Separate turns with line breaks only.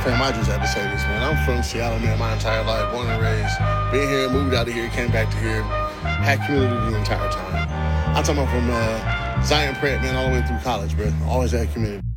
Fam, I just had to say this, man. I'm from Seattle, man, my entire life, born and raised. Been here, moved out of here, came back to here. Had community the entire time. I'm talking about from Zion Prep, man, all the way through college, bro. Always had community.